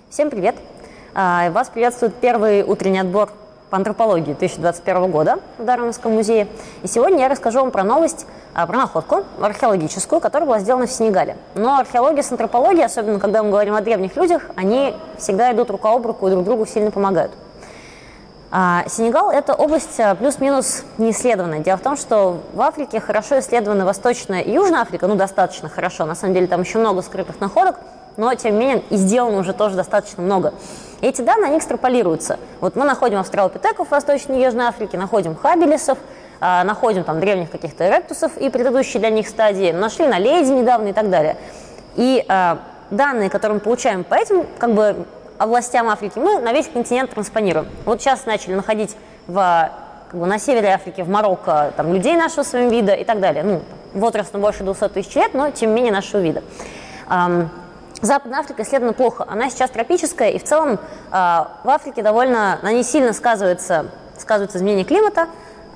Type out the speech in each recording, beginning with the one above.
Всем привет! Вас приветствует первый утренний отбор по антропологии 2021 года в Дарвиновском музее. И сегодня я расскажу вам про новость, про находку археологическую, которая была сделана в Сенегале. Но археология с антропологией, особенно когда мы говорим о древних людях, они всегда идут рука об руку и друг другу сильно помогают. Сенегал – это область плюс-минус неисследованная. Дело в том, что в Африке хорошо исследована Восточная и Южная Африка, достаточно хорошо, на самом деле там еще много скрытых находок, но тем не менее и сделано уже тоже достаточно много. И эти данные, они экстраполируются. Вот мы находим австралопитеков в Восточной и Южной Африке, находим хабилисов, находим там древних каких-то эректусов и предыдущие для них стадии, нашли наледи недавно и так далее. И данные, которые мы получаем по этим областям Африки, мы на весь континент транспонируем. Вот сейчас начали находить на севере Африки, в Марокко, там, людей нашего с вами вида и так далее. Возрастом больше 200 тысяч лет, но тем не менее нашего вида. Западная Африка исследована плохо. Она сейчас тропическая, и в целом в Африке довольно на ней сильно сказывается изменение климата,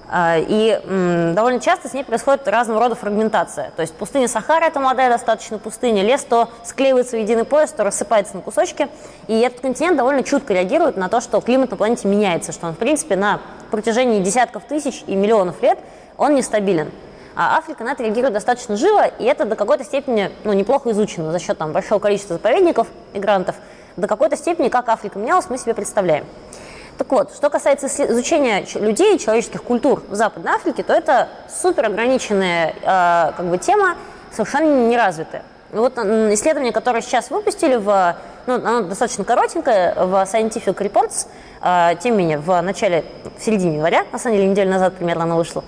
и довольно часто с ней происходит разного рода фрагментация. То есть пустыня Сахара – это молодая достаточно пустыня, лес то склеивается в единый пояс, то рассыпается на кусочки. И этот континент довольно чутко реагирует на то, что климат на планете меняется, что он, в принципе, на протяжении десятков тысяч и миллионов лет он нестабилен. А Африка на это реагирует достаточно живо, и это до какой-то степени неплохо изучено за счет большого количества заповедников и грантов. До какой-то степени, как Африка менялась, мы себе представляем. Так вот, что касается изучения людей и человеческих культур в Западной Африке, то это супер ограниченная тема, совершенно неразвитая. Вот исследование, которое сейчас выпустили, оно достаточно коротенькое, в Scientific Reports, тем не менее, в середине января, на самом деле неделю назад примерно оно вышло,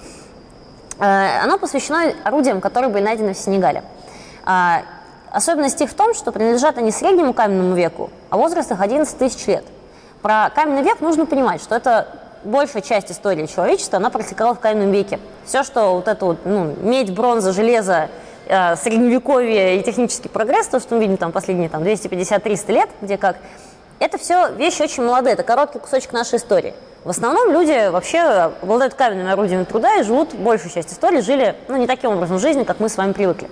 оно посвящено орудиям, которые были найдены в Сенегале. Особенность их в том, что принадлежат они среднему каменному веку, а возраст их 11 тысяч лет. Про каменный век нужно понимать, что это большая часть истории человечества, она протекала в каменном веке. Все, что медь, бронза, железо, средневековье и технический прогресс, то, что мы видим последние 250-300 лет, где как, это все вещи очень молодые, это короткий кусочек нашей истории. В основном люди вообще обладают каменными орудиями труда и живут, большую часть истории жили, не таким образом жизни, как мы с вами привыкли.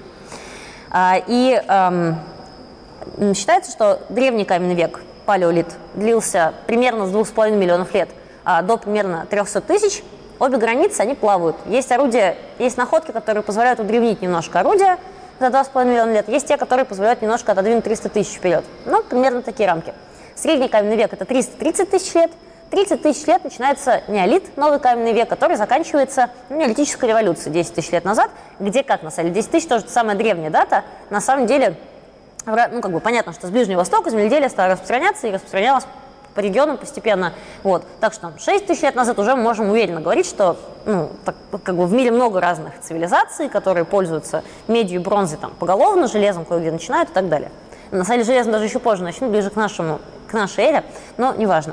Считается, что древний каменный век, палеолит, длился примерно с 2,5 миллионов лет до примерно 300 тысяч. Обе границы, они плавают. Есть орудия, есть находки, которые позволяют удревнить немножко орудия за 2,5 миллиона лет. Есть те, которые позволяют немножко отодвинуть 300 тысяч вперед. Примерно такие рамки. Средний каменный век – это 330 тысяч лет. 30 тысяч лет начинается неолит, новый каменный век, который заканчивается неолитической революцией 10 тысяч лет назад, где как, на самом деле, 10 тысяч тоже самая древняя дата, на самом деле, понятно, что с Ближнего Востока земледелие стало распространяться и распространялось по регионам постепенно. Так что 6 тысяч лет назад уже мы можем уверенно говорить, что в мире много разных цивилизаций, которые пользуются медью и бронзой поголовно, железом кое-где начинают и так далее. На самом деле железом даже еще позже начнут, ближе к нашей эре, но неважно.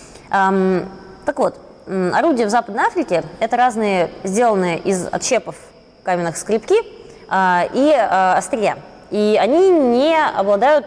Так вот, орудия в Западной Африке – это разные, сделанные из отщепов каменных скребки и острия. И они не обладают,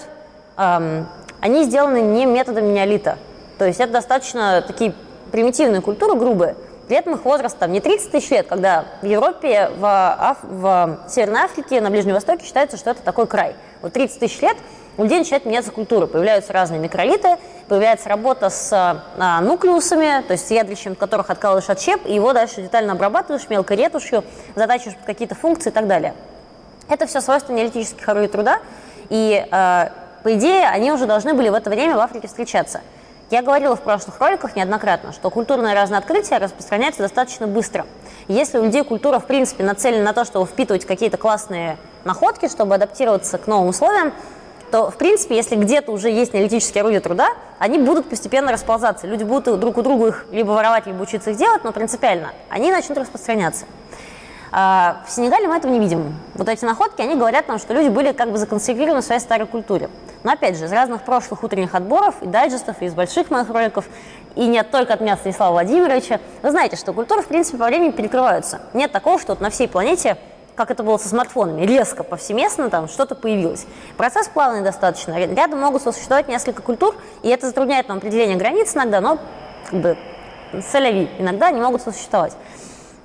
они сделаны не методом неолита. То есть это достаточно такие примитивные культуры, грубые. При этом их возраст не 30 тысяч лет, когда в Европе, в Северной Африке, на Ближнем Востоке считается, что это такой край. 30 тысяч лет у людей начинает меняться культура, появляются разные микролиты, появляется работа с нуклеусами, то есть с ядрищем, от которых откалываешь отщеп, и его дальше детально обрабатываешь мелкой ретушью, затачиваешь под какие-то функции и так далее. Это все свойства неолитических орудий труда, и по идее они уже должны были в это время в Африке встречаться. Я говорила в прошлых роликах неоднократно, что культурное разное открытие распространяется достаточно быстро. Если у людей культура, в принципе, нацелена на то, чтобы впитывать какие-то классные находки, чтобы адаптироваться к новым условиям, то, в принципе, если где-то уже есть неолитические орудия труда, они будут постепенно расползаться. Люди будут друг у друга их либо воровать, либо учиться их делать, но принципиально они начнут распространяться. В Сенегале мы этого не видим. Эти находки, они говорят нам, что люди были законсервированы в своей старой культуре. Но опять же, из разных прошлых утренних отборов и дайджестов, и из больших моих роликов, и не только от меня, Станислава Владимировича, вы знаете, что культуры, в принципе, по времени перекрываются. Нет такого, что на всей планете, как это было со смартфонами, резко, повсеместно что-то появилось. Процесс плавный достаточно. Рядом могут существовать несколько культур, и это затрудняет нам определение границ иногда, но соляви иногда они могут существовать.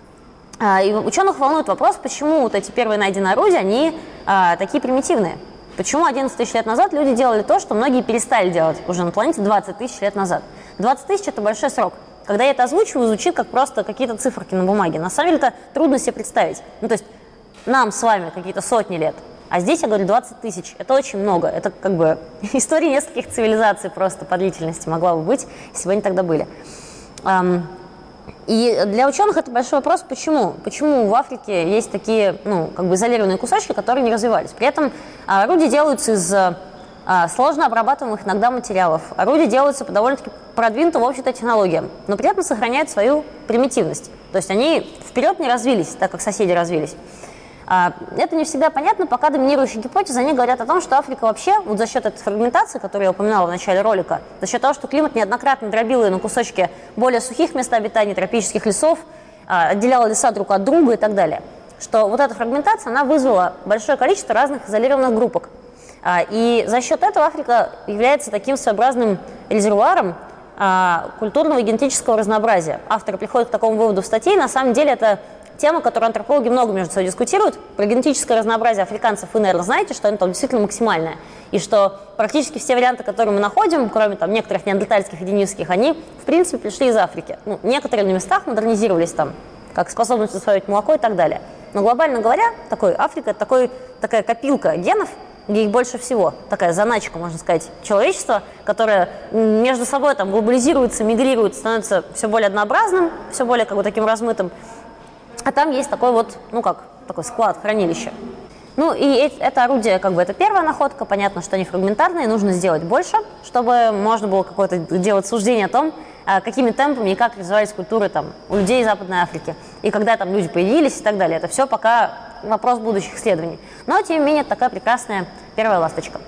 И ученых волнует вопрос, почему эти первые найденные орудия, они такие примитивные. Почему 11 тысяч лет назад люди делали то, что многие перестали делать уже на планете 20 тысяч лет назад? 20 тысяч – это большой срок. Когда я это озвучиваю, звучит как просто какие-то циферки на бумаге. На самом деле это трудно себе представить. Ну, то есть нам с вами какие-то сотни лет, а здесь я говорю 20 тысяч. Это очень много. Это как бы история нескольких цивилизаций просто по длительности могла бы быть, если бы они тогда были. И для ученых это большой вопрос, почему? Почему в Африке есть такие, ну, как бы изолированные кусочки, которые не развивались? При этом орудия делаются из сложно обрабатываемых иногда материалов. Орудия делаются по довольно-таки продвинутым, в общем-то, технологиям, но при этом сохраняют свою примитивность. То есть они вперед не развились, так как соседи развились. Это не всегда понятно, пока доминирующие гипотезы, они говорят о том, что Африка вообще, вот за счет этой фрагментации, которую я упоминала в начале ролика, за счет того, что климат неоднократно дробил ее на кусочки более сухих мест обитания, тропических лесов, отделял леса друг от друга и так далее, что вот эта фрагментация, она вызвала большое количество разных изолированных группок. И за счет этого Африка является таким своеобразным резервуаром культурного и генетического разнообразия. Авторы приходят к такому выводу в статье, на самом деле это тема, которую антропологи много между собой дискутируют. Про генетическое разнообразие африканцев вы, наверное, знаете, что оно там действительно максимальное. И что практически все варианты, которые мы находим, кроме там некоторых неандертальских и денисских, они, в принципе, пришли из Африки. Ну, некоторые на местах модернизировались там, как способность усваивать молоко и так далее. Но глобально говоря, Африка – это такая копилка генов, где их больше всего. Такая заначка, можно сказать, человечества, которое между собой там глобализируется, мигрирует, становится все более однообразным, все более как бы таким размытым. А там есть такой вот, ну как, такой склад, хранилище. Ну и это орудие, как бы это первая находка, понятно, что они фрагментарные, нужно сделать больше, чтобы можно было какое-то делать суждение о том, какими темпами и как развивались культуры там у людей Западной Африки, и когда там люди появились и так далее. Это все пока вопрос будущих исследований. Но, тем не менее, это такая прекрасная первая ласточка.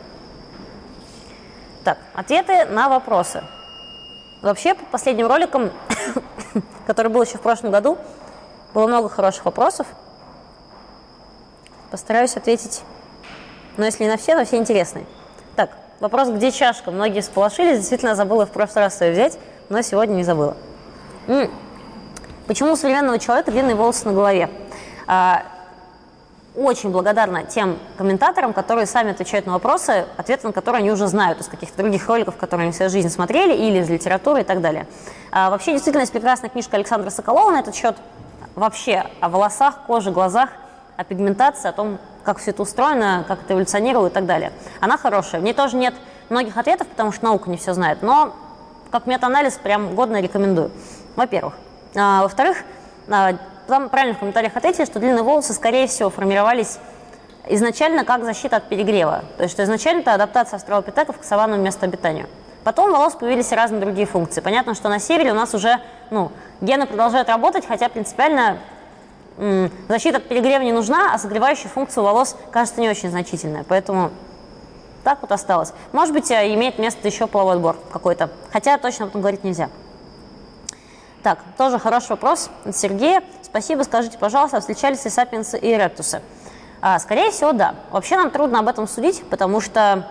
Так, ответы на вопросы. Вообще, по последним роликам, который был еще в прошлом году, было много хороших вопросов. Постараюсь ответить, но если не на все, то все интересные. Так, вопрос, где чашка? Многие всполошились, действительно забыла в прошлый раз ее взять, но сегодня не забыла. Почему у современного человека длинные волосы на голове? Очень благодарна тем комментаторам, которые сами отвечают на вопросы, ответы на которые они уже знают из каких-то других роликов, которые они в своей жизни смотрели, или из литературы и так далее. Вообще, действительно, есть прекрасная книжка Александра Соколова на этот счет. Вообще о волосах, коже, глазах, о пигментации, о том, как все это устроено, как это эволюционировало и так далее. Она хорошая. В ней тоже нет многих ответов, потому что наука не все знает, но как метаанализ прям годно рекомендую, во-первых. Во-вторых, там правильно в комментариях ответили, что длинные волосы, скорее всего, формировались изначально как защита от перегрева. То есть, что изначально это адаптация австралопитеков к саванному месту обитания. Потом у волос появились разные другие функции. Понятно, что на севере у нас уже гены продолжают работать, хотя принципиально защита от перегрева не нужна, а согревающая функция у волос кажется не очень значительная. Поэтому так вот осталось. Может быть, имеет место еще половой отбор какой-то, хотя точно об этом говорить нельзя. Так, тоже хороший вопрос от Сергея. Спасибо, скажите, пожалуйста, встречались ли сапиенсы и эректусы? Скорее всего, да. Вообще нам трудно об этом судить, потому что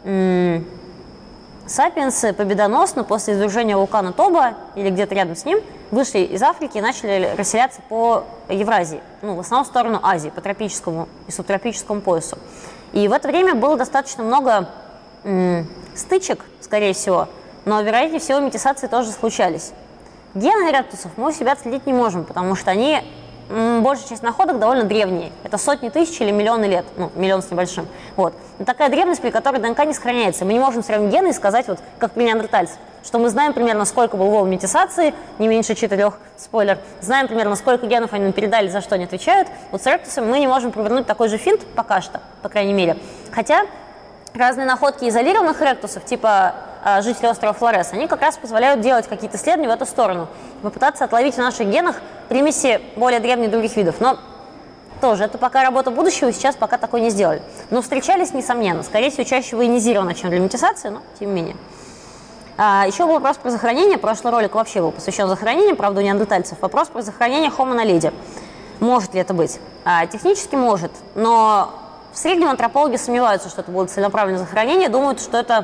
сапиенсы победоносно после извержения вулкана Тоба или где-то рядом с ним вышли из Африки и начали расселяться по Евразии, в основном в сторону Азии, по тропическому и субтропическому поясу. И в это время было достаточно много стычек, скорее всего, но, вероятнее всего, метисации тоже случались. Гены эректусов мы у себя отследить не можем, потому что они, большая часть находок довольно древние. Это сотни тысяч или миллионы лет, миллион с небольшим. Вот. Но такая древность, при которой ДНК не сохраняется. Мы не можем сравнить гены и сказать, вот как при неандертальцах, что мы знаем примерно, сколько было волн метисации, не меньше 4, спойлер. Знаем примерно, сколько генов они нам передали, за что они отвечают. Вот с эректусом мы не можем провернуть такой же финт пока что, по крайней мере. Хотя разные находки изолированных эректусов, типа жителей острова Флорес, они как раз позволяют делать какие-то исследования в эту сторону, попытаться отловить в наших генах примеси более древних других видов. Но тоже это пока работа будущего, сейчас пока такой не сделали. Но встречались, несомненно, скорее всего, чаще военизированно, чем для метисации, но тем не менее. Еще был вопрос про захоронение. Прошлый ролик вообще был посвящен захоронению, правда, у неандертальцев. Вопрос про захоронение Homo naledi. Может ли это быть? Технически может, но в среднем антропологи сомневаются, что это будет целенаправленное захоронение, думают, что это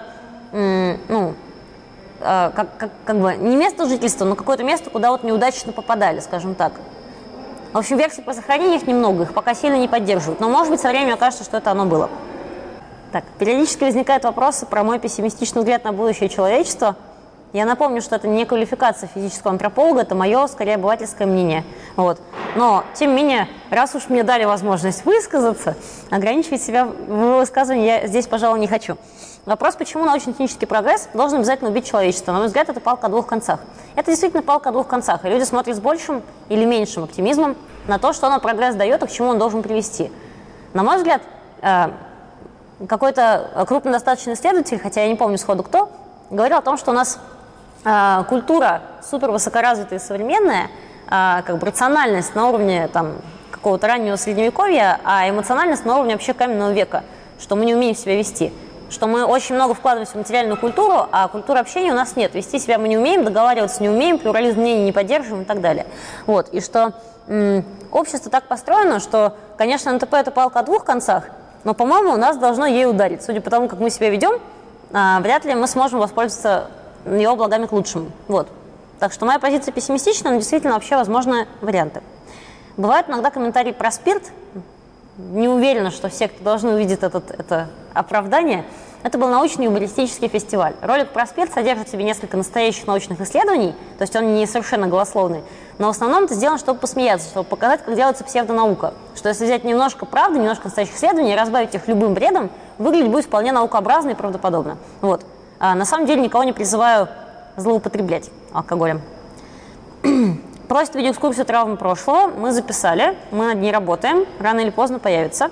как бы не место жительства, но какое-то место, куда вот неудачно попадали, скажем так. В общем, версий по захоронению их немного, их пока сильно не поддерживают, но, может быть, со временем окажется, что это оно было. Так, периодически возникают вопросы про мой пессимистичный взгляд на будущее человечества. Я напомню, что это не квалификация физического антрополога, это мое, скорее, обывательское мнение. Вот. Но, тем не менее, раз уж мне дали возможность высказаться, ограничивать себя в высказывании я здесь, пожалуй, не хочу. Вопрос, почему научно-технический прогресс должен обязательно убить человечество? На мой взгляд, это палка о двух концах. Это действительно палка о двух концах, и люди смотрят с большим или меньшим оптимизмом на то, что прогресс дает и к чему он должен привести. На мой взгляд, какой-то крупный достаточно исследователь, хотя я не помню сходу кто, говорил о том, что у нас культура супер высокоразвитая и современная, как бы рациональность на уровне какого-то раннего средневековья, а эмоциональность на уровне вообще каменного века, что мы не умеем себя вести, что мы очень много вкладываемся в материальную культуру, а культуры общения у нас нет, вести себя мы не умеем, договариваться не умеем, плюрализм мнений не поддерживаем и так далее. Вот. И что общество так построено, что, конечно, НТП – это палка о двух концах, но, по-моему, у нас должно ей ударить. Судя по тому, как мы себя ведем, вряд ли мы сможем воспользоваться его благами к лучшему. Вот. Так что моя позиция пессимистична, но действительно вообще возможны варианты. Бывают иногда комментарии про спирт. Не уверена, что все, кто должны увидеть это оправдание. Это был научный юмористический фестиваль. Ролик про спирт содержит в себе несколько настоящих научных исследований, то есть он не совершенно голословный, но в основном это сделано, чтобы посмеяться, чтобы показать, как делается псевдонаука. Что если взять немножко правды, немножко настоящих исследований и разбавить их любым бредом, выглядеть будет вполне наукообразно и правдоподобно. Вот. На самом деле никого не призываю злоупотреблять алкоголем. Просит видеоэкскурсию травмы прошлого. Мы записали, мы над ней работаем, рано или поздно появится.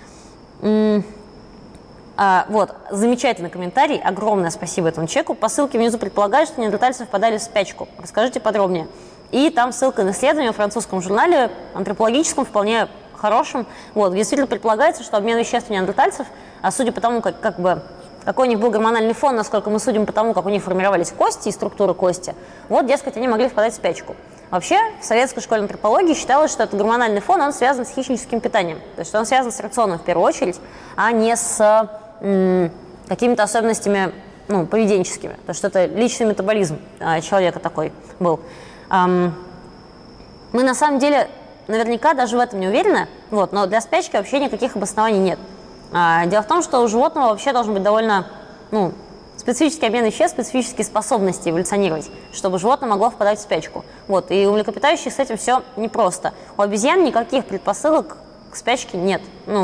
Вот, замечательный комментарий, огромное спасибо этому человеку. По ссылке внизу предполагают, что неандертальцы впадали в спячку. Расскажите подробнее. И там ссылка на исследование в французском журнале, антропологическом, вполне хорошем, вот, где действительно предполагается, что обмен веществ у неандертальцев, судя по тому, какой у них был гормональный фон, насколько мы судим по тому, как у них формировались кости и структура кости, вот, дескать, они могли впадать в спячку. Вообще, в советской школе антропологии считалось, что этот гормональный фон, он связан с хищническим питанием. То есть он связан с рационом в первую очередь, а не с какими-то особенностями поведенческими. Потому что это личный метаболизм человека такой был. Мы на самом деле наверняка даже в этом не уверены, вот, но для спячки вообще никаких обоснований нет. Дело в том, что у животного вообще должен быть довольно специфический обмен веществ, специфические способности эволюционировать, чтобы животное могло впадать в спячку. Вот, и у млекопитающих с этим все непросто. У обезьян никаких предпосылок к спячке нет.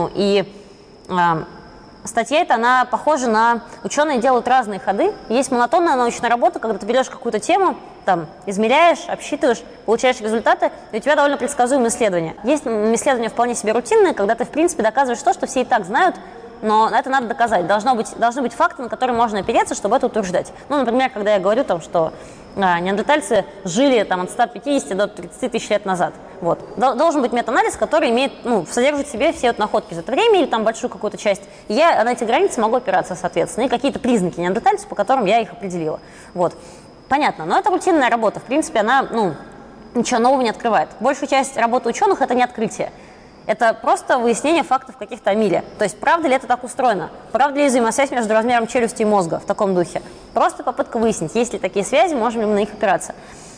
Статья эта, она похожа на... Ученые делают разные ходы. Есть монотонная научная работа, когда ты берешь какую-то тему, измеряешь, обсчитываешь, получаешь результаты, и у тебя довольно предсказуемые исследования. Есть исследования вполне себе рутинные, когда ты, в принципе, доказываешь то, что все и так знают, но это надо доказать. Должны быть факты, на которые можно опереться, чтобы это утверждать. Например, когда я говорю, что неандертальцы жили от 150 до 30 тысяч лет назад. Вот. Должен быть метаанализ, который содержит в себе все находки за это время или большую какую-то часть. И я на эти границы могу опираться, соответственно, и какие-то признаки неандертальцев, по которым я их определила. Вот. Понятно, но это рутинная работа. В принципе, она ничего нового не открывает. Большая часть работы ученых – это не открытие. Это просто выяснение фактов каких-то о мире. То есть, правда ли это так устроено? Правда ли взаимосвязь между размером челюсти и мозга в таком духе? Просто попытка выяснить, есть ли такие связи, можем ли мы на них опираться.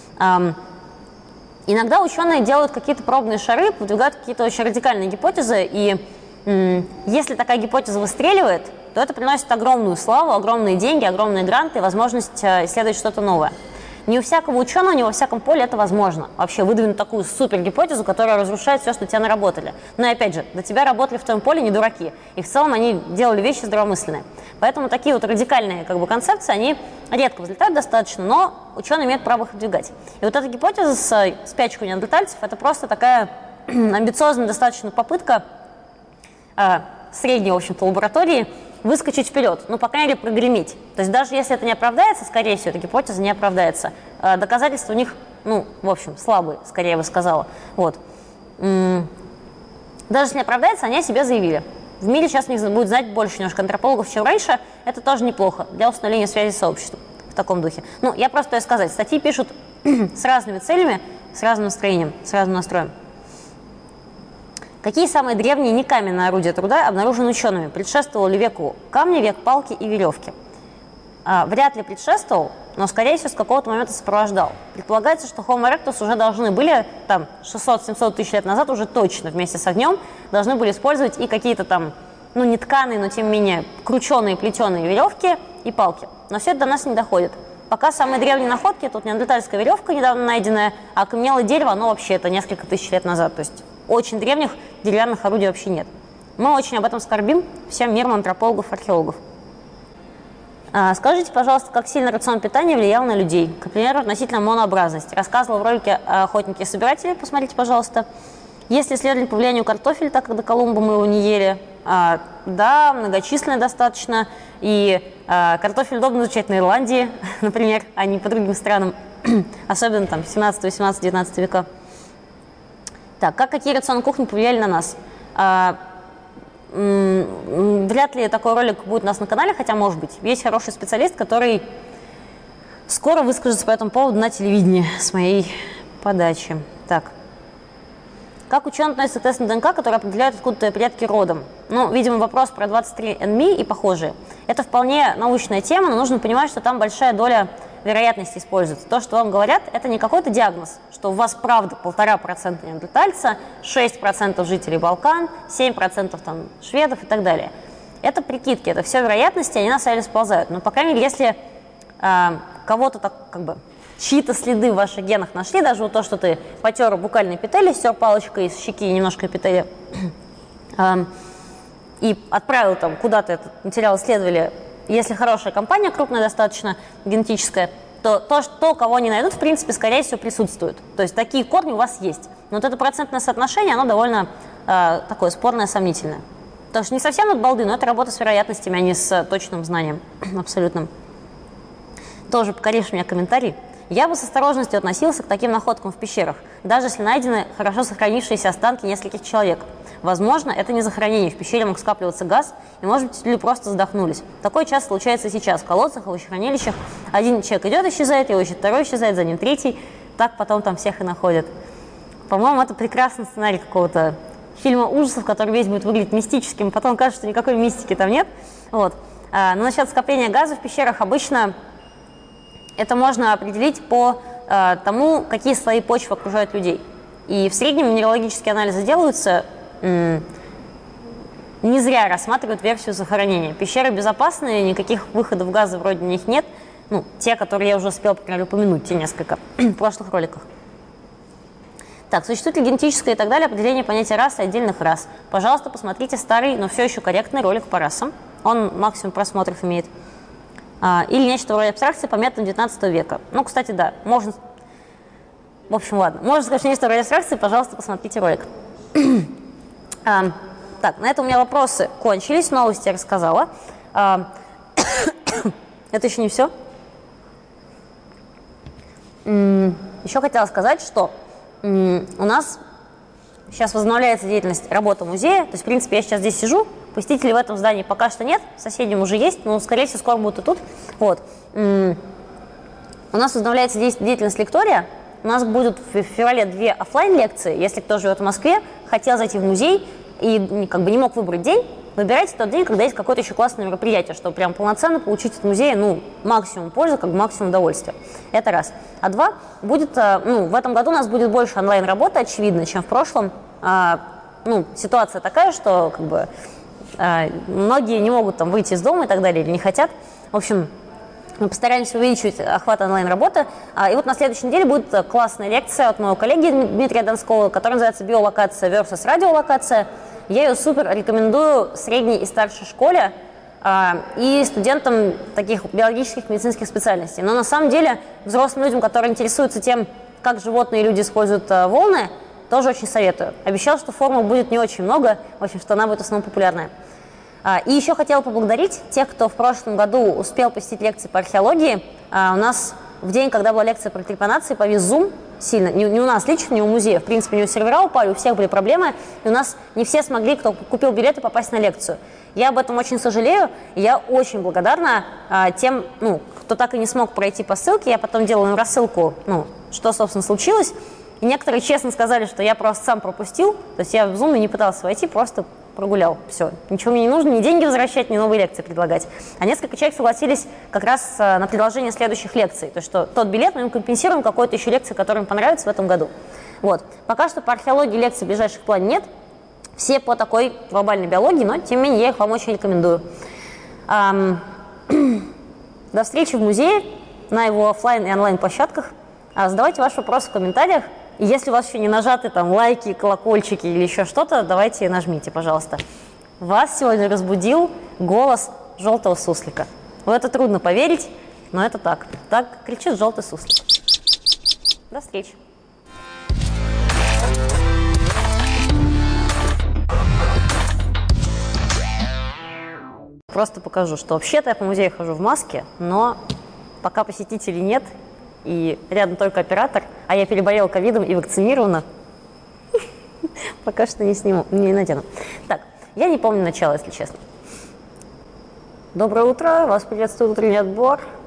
Иногда ученые делают какие-то пробные шары, выдвигают какие-то очень радикальные гипотезы, и если такая гипотеза выстреливает, то это приносит огромную славу, огромные деньги, огромные гранты и возможность исследовать что-то новое. Не у всякого ученого, не во всяком поле это возможно. Вообще выдвинуть такую супергипотезу, которая разрушает все, что тебя наработали. Но и опять же, до тебя работали в твоем поле не дураки. И в целом они делали вещи здравомысленные. Поэтому такие радикальные концепции, они редко взлетают достаточно, но ученые имеют право их выдвигать. И вот эта гипотеза с спячкой неандертальцев, это просто такая амбициозная достаточно попытка средней, в общем-то, лаборатории выскочить вперед, по крайней мере, прогреметь. То есть даже если это не оправдается, скорее всего, эта гипотеза не оправдается. Доказательства у них, в общем, слабые, скорее я бы сказала. Вот. Даже если не оправдается, они о себе заявили. В мире сейчас у них будет знать больше немножко антропологов, чем раньше. Это тоже неплохо для установления связи с сообществом в таком духе. Я просто хочу сказать, статьи пишут с разными целями, с разным настроением, с разным настроем. Какие самые древние некаменные орудия труда обнаружены учеными? Предшествовал ли веку камня, век палки и веревки? Вряд ли предшествовал, но, скорее всего, с какого-то момента сопровождал. Предполагается, что Homo erectus уже должны были, 600-700 тысяч лет назад, уже точно вместе с огнем, должны были использовать и какие-то ну, не тканые, но тем не менее крученые, плетеные веревки и палки. Но все это до нас не доходит. Пока самые древние находки, тут неандертальская веревка недавно найденная, а окаменелое дерево, оно вообще это несколько тысяч лет назад. То есть очень древних деревянных орудий вообще нет. Мы очень об этом скорбим, всем миром антропологов, археологов. Скажите, пожалуйста, как сильно рацион питания влиял на людей? К примеру, относительно монообразности. Рассказывал в ролике «Охотники и собиратели», посмотрите, пожалуйста. Есть ли исследования по влиянию картофеля, так как до Колумба мы его не ели? Да, многочисленные достаточно. И картофель удобно изучать на Ирландии, например, а не по другим странам, особенно там 17, 18, 19 века. Так, какие рационы кухни повлияли на нас? Вряд ли такой ролик будет у нас на канале, хотя может быть. Есть хороший специалист, который скоро выскажется по этому поводу на телевидении с моей подачи. Так. Как ученые относятся к тестам ДНК, которые определяют, откуда твои предки родом? Ну, видимо, вопрос про 23andMe и похожие. Это вполне научная тема, но нужно понимать, что там большая доля вероятности используется. То, что вам говорят, это не какой-то диагноз, что у вас правда 1,5% неандертальца, 6% жителей Балкан, 7% там шведов и так далее. Это прикидки, это все вероятности, они на самом деле сползают. Но, по крайней мере, если кого-то так как бы чьи-то следы в ваших генах нашли, даже вот то, что ты потер букальные эпители, стер палочкой из щеки немножко эпителия и отправил там куда-то этот материал, исследовали, если хорошая компания, крупная достаточно, генетическая, то то, кого они найдут, в принципе, скорее всего, присутствует. То есть такие корни у вас есть. Но вот это процентное соотношение, оно довольно такое спорное, сомнительное. Потому что не совсем от балды, но это работа с вероятностями, а не с точным знанием абсолютным. Тоже покоришь меня комментарий. Я бы с осторожностью относился к таким находкам в пещерах, даже если найдены хорошо сохранившиеся останки нескольких человек. Возможно, это не захоронение, в пещере мог скапливаться газ, и, может быть, люди просто задохнулись. Такое часто случается сейчас в колодцах, овощехранилищах. Один человек идет, исчезает, его ищет второй, исчезает, за ним третий, так потом там всех и находят. По-моему, это прекрасный сценарий какого-то фильма ужасов, который весь будет выглядеть мистическим, потом кажется, что никакой мистики там нет. Вот. Но насчет скопления газа в пещерах обычно это можно определить по тому, какие слои почвы окружают людей. И в среднем минералогические анализы делаются, не зря рассматривают версию захоронения. Пещеры безопасные, никаких выходов газа вроде на них нет. Ну, те, которые я уже успел, по крайней мере, упомянуть, те несколько в прошлых роликах. Так, существует ли генетическое и так далее определение понятия расы и отдельных рас? Пожалуйста, посмотрите старый, но все еще корректный ролик по расам. Он максимум просмотров имеет. Или нечто вроде абстракции по методам 19 века. Ну, кстати, да, можно... В общем, ладно. Можно сказать, что нечто вроде абстракции, пожалуйста, посмотрите ролик. Так, на этом у меня вопросы кончились, новости я рассказала. Это еще не все. Еще хотела сказать, что у нас сейчас возобновляется деятельность работы музея. То есть, в принципе, я сейчас здесь сижу. Посетителей в этом здании пока что нет, соседям уже есть, но, скорее всего, скоро будут и тут. Вот. У нас возобновляется деятельность лектория. У нас будут в феврале 2 офлайн-лекции. Если кто живет в Москве, хотел зайти в музей и как бы не мог выбрать день, выбирайте тот день, когда есть какое-то еще классное мероприятие, чтобы прям полноценно получить от музея, ну, максимум пользы, как бы максимум удовольствия. Это раз. А 2, будет, в этом году у нас будет больше онлайн-работы, очевидно, чем в прошлом. Ситуация такая, что как бы многие не могут там выйти из дома и так далее, или не хотят. В общем, мы постараемся увеличивать охват онлайн-работы. И вот на следующей неделе будет классная лекция от моего коллеги Дмитрия Донского, которая называется «Биолокация versus радиолокация». Я ее супер рекомендую средней и старшей школе и студентам таких биологических, медицинских специальностей. Но на самом деле взрослым людям, которые интересуются тем, как животные и люди используют волны, тоже очень советую. Обещал, что формул будет не очень много, в общем, что она будет в основном популярная. И еще хотела поблагодарить тех, кто в прошлом году успел посетить лекции по археологии. У нас в день, когда была лекция про трепанации, повис Zoom сильно. Не у нас лично, не у музея. В принципе, у него сервера упали, у всех были проблемы. И у нас не все смогли, кто купил билеты, попасть на лекцию. Я об этом очень сожалею. И я очень благодарна тем, кто так и не смог пройти по ссылке. Я потом делала им рассылку, что, собственно, случилось. И некоторые честно сказали, что я просто сам пропустил. То есть я в Zoom не пытался войти, просто прогулял. Все. Ничего мне не нужно, ни деньги возвращать, ни новые лекции предлагать. А несколько человек согласились как раз на предложение следующих лекций. То есть, что тот билет мы им компенсируем какой-то еще лекции, которая им понравится в этом году. Вот. Пока что по археологии лекций ближайших в плане нет. Все по такой глобальной биологии, но тем не менее я их вам очень рекомендую. До встречи в музее на его офлайн и онлайн площадках. Задавайте ваши вопросы в комментариях. И если у вас еще не нажаты там лайки, колокольчики или еще что-то, давайте нажмите, пожалуйста. Вас сегодня разбудил голос желтого суслика. В это трудно поверить, но это так. Так кричит желтый суслик. До встречи. Просто покажу, что вообще-то я по музею хожу в маске, но пока посетителей нет, и рядом только оператор, а я переболела ковидом и вакцинирована, пока что не сниму, не надену. Так, я не помню начало, если честно. Доброе утро, вас приветствует утренний отбор.